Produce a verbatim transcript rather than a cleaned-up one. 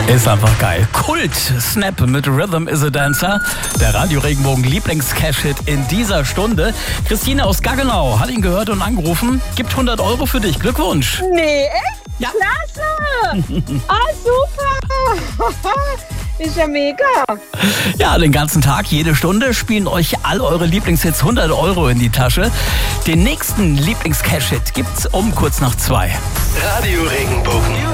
Ist einfach geil. Kult, Snap mit Rhythm is a Dancer. Der Radio Regenbogen Lieblings-Cash-Hit in dieser Stunde. Christine aus Gaggenau hat ihn gehört und angerufen. Gibt hundert Euro für dich. Glückwunsch. Nee, echt? Ja. Klasse! Ah, super! Ist ja mega. Ja, den ganzen Tag, jede Stunde spielen euch all eure Lieblingshits hundert Euro in die Tasche. Den nächsten Lieblings-Cash-Hit gibt's um kurz nach zwei. Radio Regenbogen.